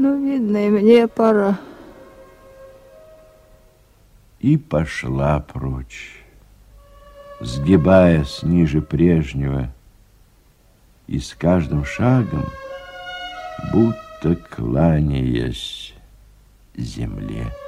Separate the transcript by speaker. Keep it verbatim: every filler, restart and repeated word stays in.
Speaker 1: Ну, видно, и мне пора.
Speaker 2: И пошла прочь, сгибаясь ниже прежнего, и с каждым шагом, будто кланяясь земле.